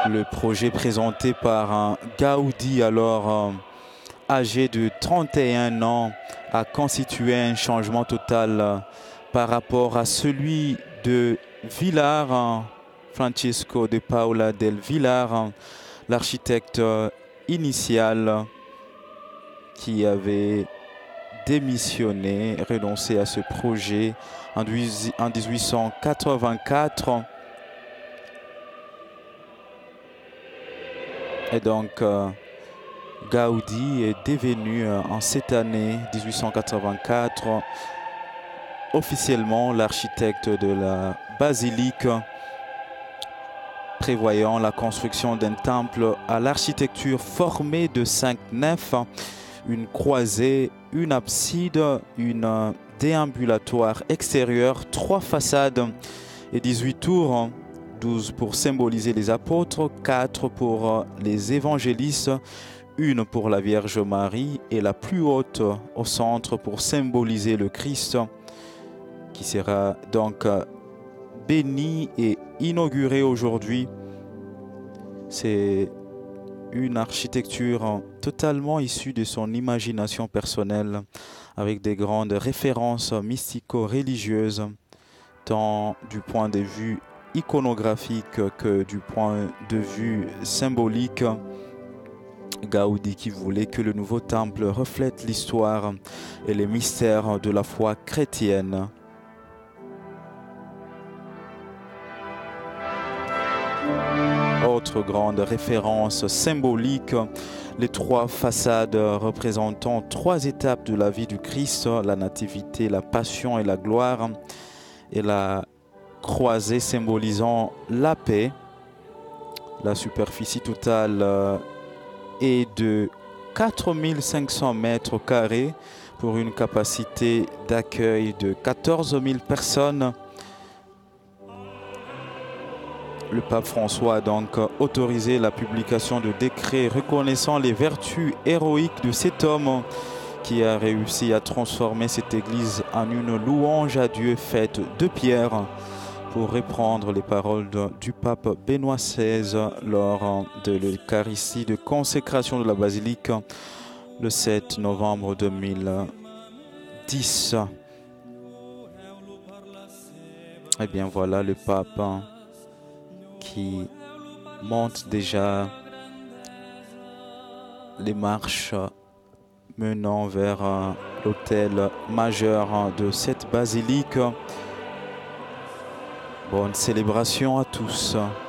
Le projet présenté par Gaudi, alors âgé de 31 ans, a constitué un changement total par rapport à celui de Villar, Francisco de Paula del Villar, l'architecte initial qui avait démissionné, renoncé à ce projet en 1884. Et donc, Gaudi est devenu en cette année 1884 officiellement l'architecte de la basilique, prévoyant la construction d'un temple à l'architecture formée de 5 nefs, une croisée, une abside, une déambulatoire extérieure, 3 façades et 18 tours, 12 pour symboliser les apôtres, 4 pour les évangélistes, une pour la Vierge Marie et la plus haute au centre pour symboliser le Christ, qui sera donc béni et inauguré aujourd'hui. C'est une architecture totalement issue de son imagination personnelle, avec des grandes références mystico-religieuses, tant du point de vue iconographique que du point de vue symbolique. Gaudi qui voulait que le nouveau temple reflète l'histoire et les mystères de la foi chrétienne. Autre grande référence symbolique, les 3 façades représentant 3 étapes de la vie du Christ, la nativité, la passion et la gloire, et la croisée symbolisant la paix. La superficie totale est de 4500 mètres carrés pour une capacité d'accueil de 14 000 personnes. Le pape François a donc autorisé la publication de décrets reconnaissant les vertus héroïques de cet homme qui a réussi à transformer cette église en une louange à Dieu faite de pierre, pour reprendre les paroles du pape Benoît XVI lors de l'Eucharistie de consécration de la basilique le 7 novembre 2010. Et bien voilà le pape qui monte déjà les marches menant vers l'autel majeur de cette basilique. Bonne célébration à tous.